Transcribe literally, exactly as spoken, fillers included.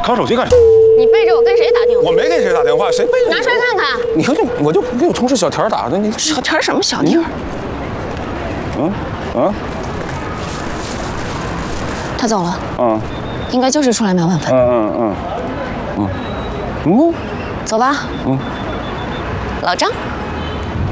看手机干啥？ 你背着我跟谁打电话？ 我没给谁打电话，谁背着拿出来看看。 你看，我就给我同事小田打的。你小田什么小田？ 嗯嗯， 他走了。 嗯， 应该就是出来买晚饭。 嗯嗯嗯嗯嗯， 走吧。 嗯， 老张。